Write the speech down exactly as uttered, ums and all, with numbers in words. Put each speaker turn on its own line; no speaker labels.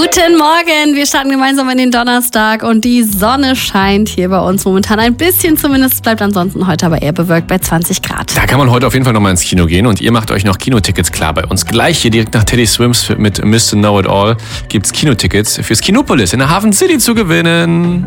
Guten Morgen, wir starten gemeinsam in den Donnerstag und die Sonne scheint hier bei uns momentan ein bisschen zumindest, bleibt ansonsten heute aber eher bewölkt bei zwanzig Grad.
Da kann man heute auf jeden Fall nochmal ins Kino gehen und ihr macht euch noch Kinotickets klar bei uns. Gleich hier direkt nach Teddy Swims mit Mister Know It All gibt's Kinotickets fürs Kinopolis in der Hafen City zu gewinnen.